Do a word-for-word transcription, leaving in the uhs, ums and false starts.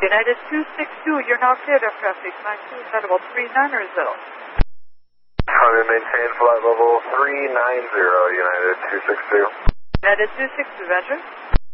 United two six two, you're now cleared of traffic. Climb to flight level three nine zero. I'm going to maintain flight level three nine zero, United two six two. United two six two, Venture.